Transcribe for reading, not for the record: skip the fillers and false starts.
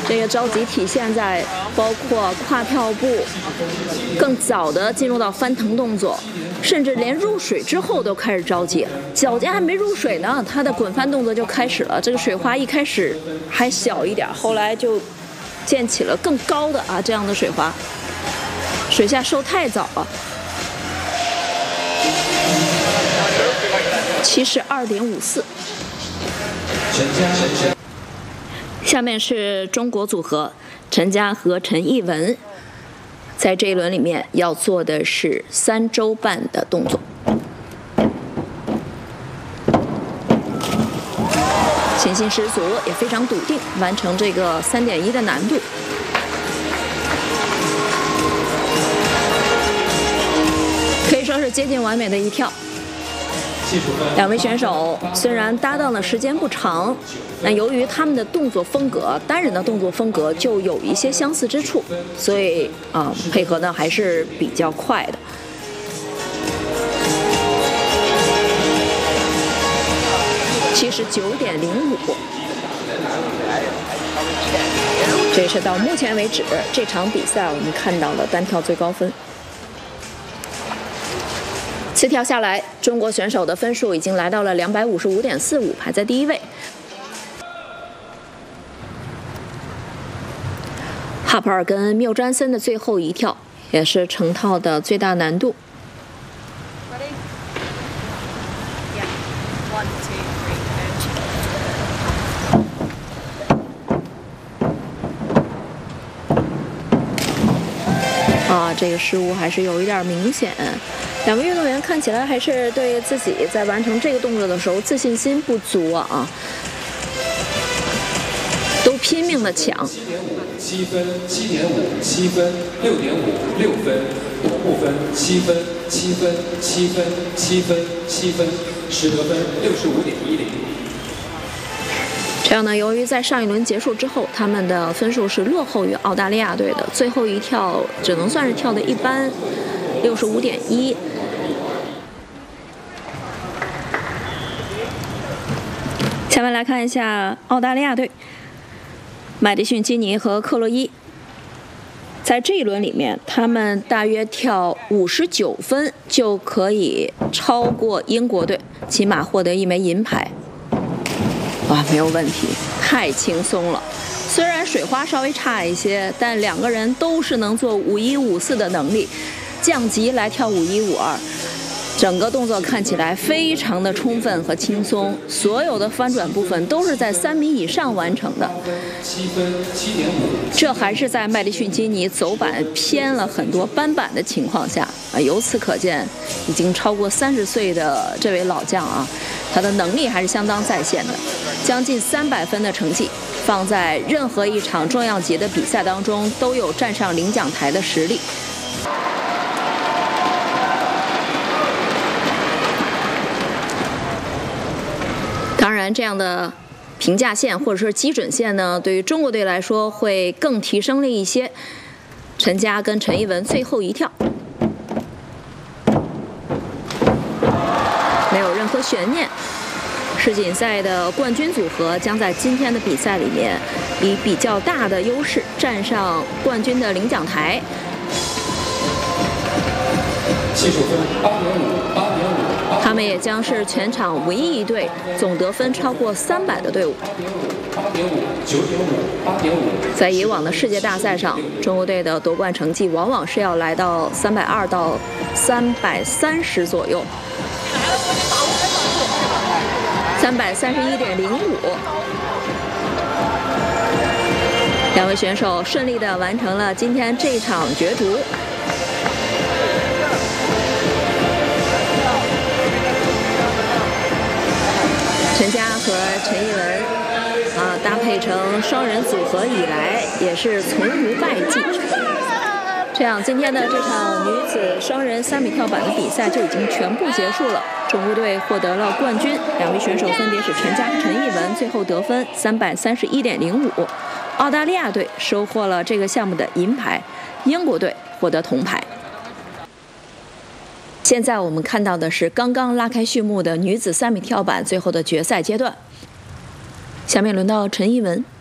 这个着急体现在包括跨跳步，更早的进入到翻腾动作，甚至连入水之后都开始着急，脚尖还没入水呢，他的滚翻动作就开始了。这个水花一开始还小一点，后来就溅起了更高的这样的水花，水下收太早了。72.54。下面是中国组合陈佳和陈艺文，在这一轮里面要做的是3周半的动作，信心十足，也非常笃定，完成这个3.1的难度。可以说是接近完美的一跳。两位选手虽然搭档的时间不长，但由于他们的动作风格，单人的动作风格就有一些相似之处，所以配合呢还是比较快的。79.05，这是到目前为止这场比赛我们看到的单跳最高分。4跳下来，中国选手的分数已经来到了255.45，排在第1位。哈珀尔跟缪詹森的最后一跳，也是成套的最大难度。这个失误还是有一点明显。两位运动员看起来还是对自己在完成这个动作的时候自信心不足都拼命的抢。 7分、7.5、7分、6.5、6分，5分、7分、7分、7分、7分、7分，实得分65.10。 这样呢，由于在上一轮结束之后，他们的分数是落后于澳大利亚队的，最后一跳只能算是跳的一般，65.1。下面来看一下澳大利亚队，麦迪逊、基尼和克洛伊。在这一轮里面，他们大约跳59分就可以超过英国队，起码获得1枚银牌。哇，没有问题，太轻松了。虽然水花稍微差一些，但两个人都是能做51、54的能力，降级来跳51、52。整个动作看起来非常的充分和轻松，所有的翻转部分都是在3米以上完成的。这还是在麦迪逊基尼走板偏了很多扳板的情况下由此可见，已经超过30岁的这位老将他的能力还是相当在线的，将近300分的成绩，放在任何一场重量级的比赛当中都有站上领奖台的实力。当然，这样的评价线或者说基准线呢，对于中国队来说会更提升了一些。陈佳跟陈艺文最后一跳，没有任何悬念。世锦赛的冠军组合将在今天的比赛里面以比较大的优势站上冠军的领奖台。 技术分8.5、8.5。 他们也将是全场唯一一队总得分超过300的队伍。在以往的世界大赛上，中国队的夺冠成绩往往是要来到320到330左右，331.05。两位选手顺利地完成了今天这场角逐。陈佳和陈艺文搭配成双人组合以来，也是从无败绩。这样，今天的这场女子双人3米跳板的比赛就已经全部结束了。中国队获得了冠军，两位选手分别是陈佳和陈艺文，最后得分331.05。澳大利亚队收获了这个项目的银牌，英国队获得铜牌。现在我们看到的是刚刚拉开序幕的女子3米跳板最后的决赛阶段。下面轮到陈艺文。